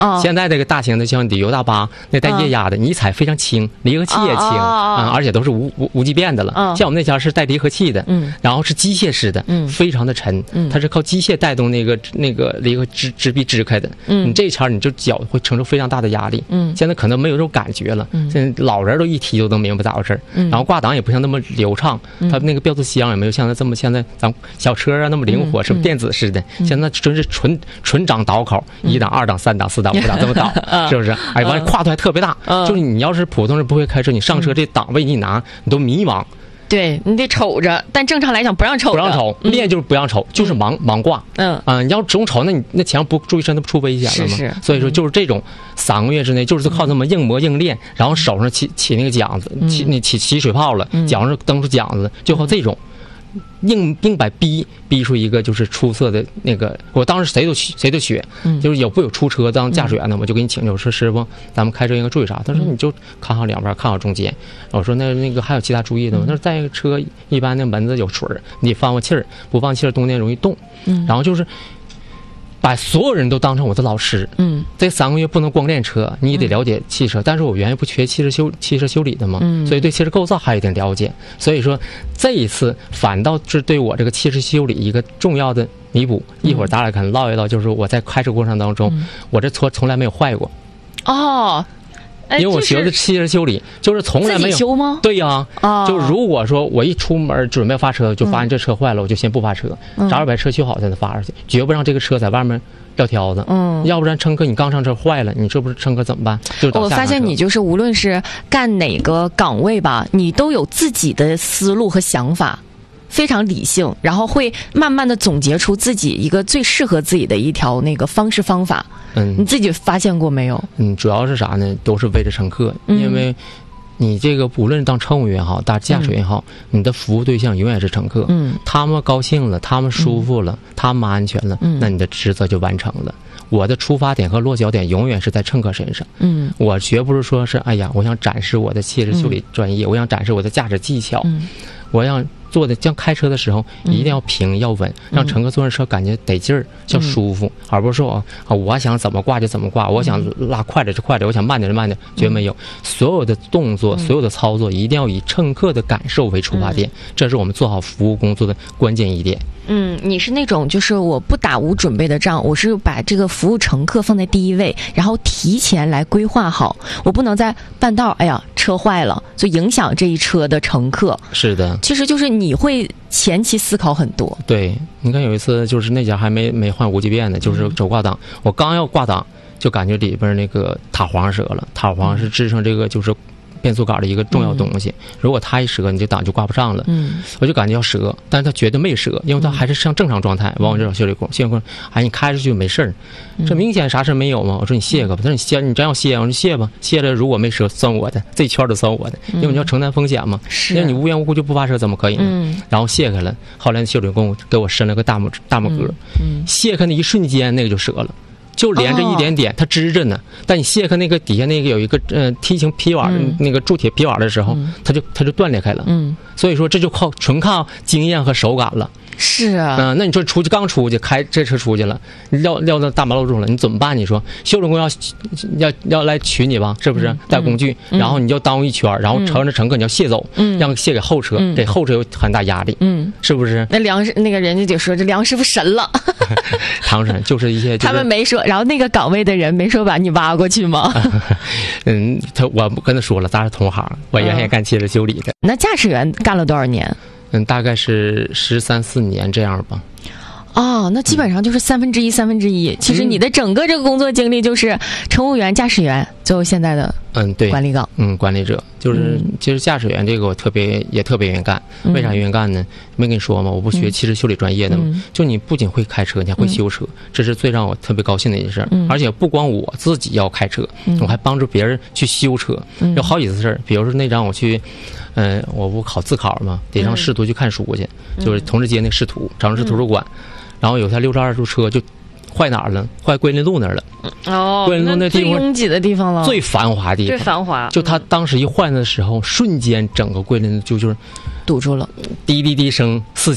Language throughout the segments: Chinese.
现在这个大型的像旅游大巴那带液压的，你一踩非常轻，离合器也轻而且都是无级变的了。像我们那家是带离合器的，然后是机械式的，非常的沉，它是靠机械带动那个离合支臂支开的。你这一前你就脚会承受非常大的压力。现在可能没有这种感觉了，现在老人都一提就能明白咋回事。然后挂档也不像那么流畅，它那个变速箱也没有像这么现在咱小车啊那么灵活，是不是电子式的？现在真是纯掌倒口，1档、2档、3档、4档、5档这么倒，是不是？哎，完了跨度还特别大，就是你要是普通人不会开车，你上车这档位你拿，你都迷茫。 对，你得瞅着，但正常来讲不让瞅， 练就是不让瞅，就是盲挂。你要总瞅，那你那前不注意身，那不出危险了吗？ 是。 所以说就是这种3个月之内，就是靠这么硬磨硬练，然后手上起那个茧子，起水泡了，脚上蹬出茧子，就靠这种。硬把逼出一个就是出色的那个，我当时谁都学，就是有出车当驾驶员的，我就给你请教，我说师傅，咱们开车应该注意啥？他说你就看好两边，看好中间。我说那个还有其他注意的吗？他说在车一般那门子有水，你放气儿，不放气儿冬天容易冻。然后就是把所有人都当成我的老师。这3个月不能光练车，你也得了解汽车。但是我原来不学汽车修理的嘛，所以对汽车构造还有一点了解。所以说这一次反倒是对我这个汽车修理一个重要的弥补。一会儿咱俩可能唠一唠，就是我在开车过程当中，我这车从来没有坏过。因为我学的汽车修理，就是从来没有。 自己修吗？ 对呀，就是如果说我一出门准备发车，就发现这车坏了，我就先不发车，正好把车修好再发出去，绝不让这个车在外面撂挑子。要不然乘客你刚上车坏了，你这不是乘客怎么办？ 我发现你就是无论是干哪个岗位吧，你都有自己的思路和想法。非常理性，然后会慢慢的总结出自己一个最适合自己的一条那个方式方法。你自己发现过没有？ 主要是啥呢？都是为了乘客，因为你这个无论当乘务员也好，当驾驶员也好，你的服务对象永远是乘客。他们高兴了，他们舒服了，他们安全了，那你的职责就完成了。我的出发点和落脚点永远是在乘客身上。我绝不是说是哎呀，我想展示我的汽车修理专业，我想展示我的驾驶技巧，我想做的像开车的时候一定要平要稳，让乘客坐上车感觉得劲儿，叫舒服，而不是说我想怎么挂就怎么挂，我想拉快点就快点，我想慢点就慢点，绝没有。所有的动作，所有的操作一定要以乘客的感受为出发点，这是我们做好服务工作的关键一点。 你是那种就是我不打无准备的仗，我是把这个服务乘客放在第一位，然后提前来规划好，我不能在半道哎呀车坏了就影响这一车的乘客。 是的， 其实就是你会前期思考很多。 对，你看有一次就是那家还没换无级变呢，就是走挂档，我刚要挂档就感觉里边那个塔簧折了，塔簧是支撑这个就是变速杆的一个重要东西，如果它一折，你这档就挂不上了。我就感觉要折，但是它绝对没折，因为它还是像正常状态。往我这找修理工，修理工，哎，你开出去没事儿，这明显啥事没有吗？我说你卸个吧，他说你真要卸，我说卸吧，卸了如果没折算我的，这圈都算我的，因为你要承担风险嘛。因为你无缘无故就不发车怎么可以呢？然后卸开了，后来修理工给我伸了个大拇哥，卸开那一瞬间那个就折了。就连着一点点，它支着呢。但你卸开那个底下那个有一个梯形皮瓦那个铸铁皮瓦的时候，它就断裂开了。所以说这就纯靠经验和手感了。 是啊， 那你说刚出去开这车出去了，撂到大马路上了，你怎么办？你说修理工要来取你吧，是不是？带工具，然后你就耽误一圈，然后乘客你要卸走，让卸给后车，给后车有很大压力，是不是？ 那个人家就说这梁师傅神了， 唐神就是一些， 他们没说，然后那个岗位的人没说把你挖过去吗？ 我跟他说了，咱是同行，我原来也干汽车修理的。 那驾驶员干了多少年？ 大概是13、14年这样吧。 那基本上就是1/3。其实你的整个这个工作经历就是乘务员、驾驶员，最后现在的对管理岗。 管理者就是其实驾驶员这个我特别愿意干。为啥愿意干呢？没跟你说吗？我不学汽车修理专业的吗？就你不仅会开车，你还会修车，这是最让我特别高兴的一件事。而且不光我自己要开车，我还帮助别人去修车。有好几次事儿，比如说那张我去我不自考嘛，得上视图去看书去，就是同志街那视图，长春市图书馆。然后有台62路车就坏哪儿了？坏桂林路那儿了。桂林路那地方最拥挤的地方了， 最繁华的地方， 最繁华。 就他当时一换的时候，瞬间整个桂林就是堵住了， 滴滴滴声四起，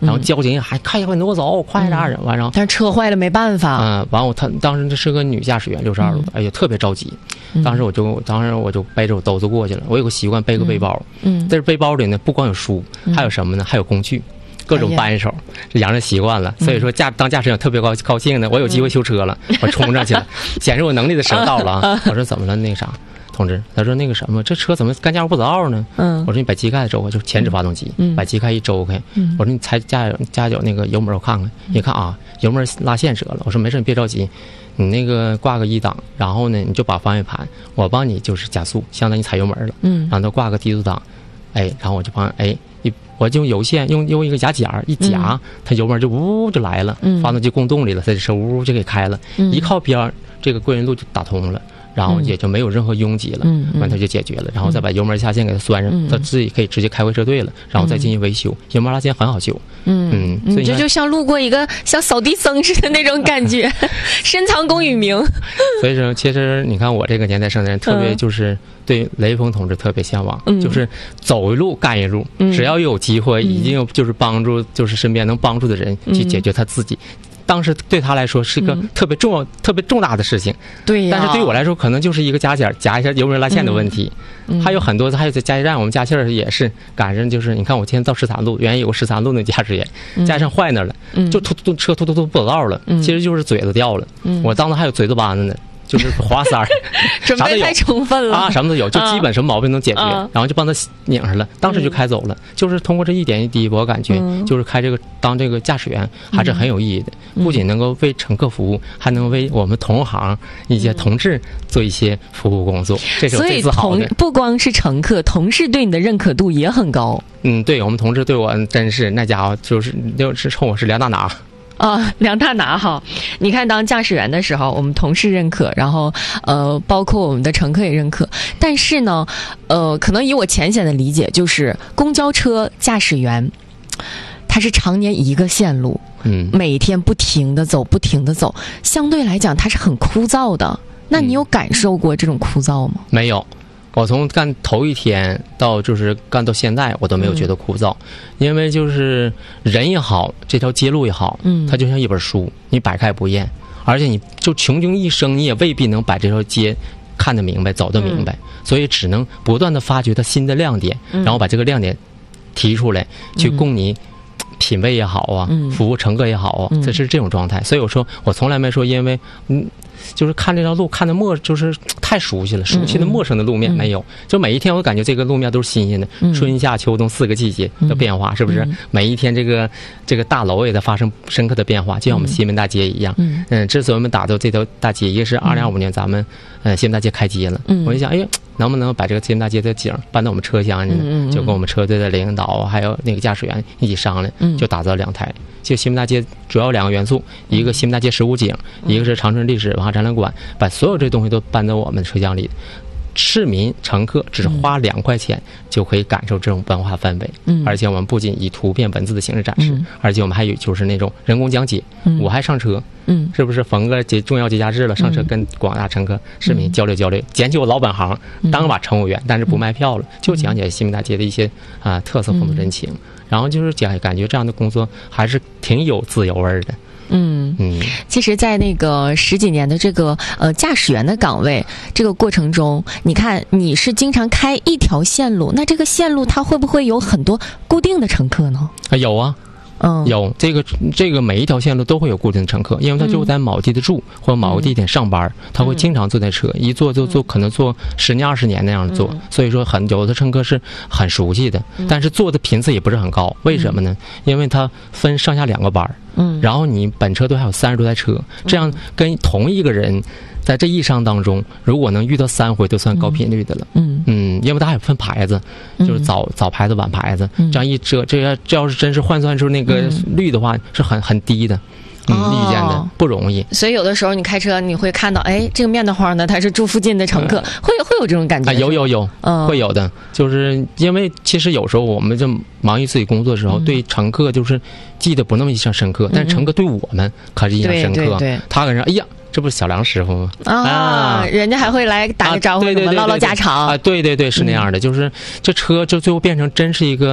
然后交警还快挪走，快点儿，完然后但是车坏了没办法。 完他当时这是个女驾驶员，62路的，哎呀特别着急。当时我就背着我兜子过去了。我有个习惯背个背包，但是背包里呢不光有书，还有什么呢？还有工具。各种扳手，这养成习惯了，所以说当驾驶员特别高兴的，我有机会修车了，我冲上去了，显示我能力的时候到了啊！我说怎么了，那个啥，同志？他说那个什么，这车怎么干架不着呢？我说你把机盖周开，就是前置发动机，把机盖一周开。我说你踩加脚那个油门我看看，一看啊，油门拉线折了。我说没事，你别着急，你那个挂个1档，然后呢你就把方向盘，我帮你就是加速，相当于踩油门了。然后他挂个低速档，哎，然后我就帮我就用油线用一个夹夹一夹，它油门就呜就来了，发动机供动力了，它这车呜就给开了，一靠边这个贵人路就打通了，然后也就没有任何拥挤了，完它就解决了，然后再把油门下线给它拴上，它自己可以直接开回车队了，然后再进行维修，油门拉线很好修。所以这就像路过一个像扫地僧似的那种感觉，深藏功与名。 所以说，其实你看我这个年代生的人，特别就是对雷锋同志特别向往，就是走一路干一路，只要有机会，一定有就是帮助，就是身边能帮助的人去解决他自己。当时对他来说是一个特别重要、特别重大的事情， 对呀。 但是对我来说，可能就是一个夹一下油门拉线的问题。还有很多，还有在加气站，我们加气儿也是赶上，就是你看我今天到13路，原来有个13路那驾驶员，加气站坏那了，就车突不走道了，其实就是嘴子掉了。我当时还有嘴子斑子呢。就是滑塞儿， 准备太充分了啊，什么都有，就基本什么毛病能解决，然后就帮他拧上了，当时就开走了。就是通过这一点一滴，我感觉就是当这个驾驶员还是很有意义的，不仅能够为乘客服务，还能为我们同行一些同志做一些服务工作，这是我最自豪的。 不光是乘客，同事对你的认可度也很高。 对我们同志对我真是那家伙就是冲我是两大拿。 两大拿哈！你看，当驾驶员的时候，我们同事认可，然后包括我们的乘客也认可。但是呢，可能以我浅显的理解，就是公交车驾驶员，他是常年一个线路，每天不停的走，相对来讲，他是很枯燥的。那你有感受过这种枯燥吗？ 没有。我从干头一天到就是干到现在，我都没有觉得枯燥，因为就是人也好，这条街路也好，它就像一本书，你百看不厌，而且你就穷尽一生，你也未必能把这条街看得明白、走得明白，所以只能不断的发掘它新的亮点，然后把这个亮点提出来，去供你品味也好啊，服务乘客也好啊，这是这种状态。所以我说，我从来没说因为就是看这条路看的就是太熟悉了，熟悉的陌生的路面没有，就每一天我感觉这个路面都是新鲜的，春夏秋冬4个季节的变化，是不是？每一天这个大楼也在发生深刻的变化，就像我们西门大街一样。之所以我们打造这条大街，也是2025年咱们西门大街开街了。我就想，哎呀，能不能把这个西门大街的景搬到我们车厢里呢？就跟我们车队的领导还有那个驾驶员一起商量，就打造2台。就西门大街主要2个元素，一个西门大街15景，一个是长春历史文化展览馆，把所有这东西都搬到我们车厢里。市民乘客只花2块钱就可以感受这种文化氛围，而且我们不仅以图片文字的形式展示，而且我们还有就是那种人工讲解。我还上车，是不是逢个重要节假日了，上车跟广大乘客市民交流，捡起我老本行，当把乘务员，但是不卖票了，就讲解西门大街的一些特色风土人情，然后就是感觉这样的工作还是挺有自由味的。 其实在那个10几年的这个驾驶员的岗位这个过程中，你看你是经常开一条线路，那这个线路它会不会有很多固定的乘客呢？ 有啊。有这个每一条线路都会有固定的乘客，因为他就在某地的住或者某个地点上班，他会经常坐在车，一坐就坐可能坐10年20年那样坐，所以说有的乘客是很熟悉的，但是坐的频次也不是很高。为什么呢？因为它分上下2个班，然后你本车队还有30多台车，这样跟同一个人在这一商当中，如果能遇到3回，都算高频率的了。因为它还分牌子，就是早牌子、晚牌子，这样这要是真是换算出那个率的话，是很低的。遇见的不容易。 所以有的时候你开车，你会看到，哎，这个面的花呢，它是住附近的乘客，会有这种感觉。 有，会有的。就是因为其实有时候我们这忙于自己工作的时候，对乘客就是记得不那么印象深刻，但是乘客对我们可是印象深刻。 对， 他跟人，哎呀。这不是小梁师傅吗？人家还会来打个招呼，唠唠家常啊！对，是那样的。就是这车就最后变成真是一个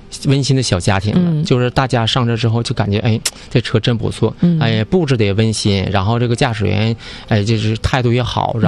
温馨的小家庭了，就是大家上车之后就感觉，哎，这车真不错，哎，布置的也温馨，然后这个驾驶员，哎，就是态度也好，然